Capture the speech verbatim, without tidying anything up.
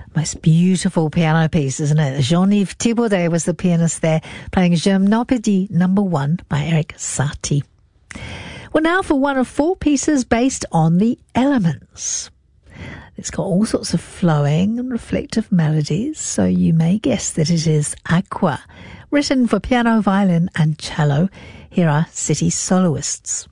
Most beautiful piano piece, isn't it? Jean-Yves Thibaudet was the pianist there, playing Je m'appelle number one by Erik Satie. Well, now for one of four pieces based on the elements. It's got all sorts of flowing and reflective melodies, so you may guess that it is Aqua, written for piano, violin and cello. Here are City Soloists.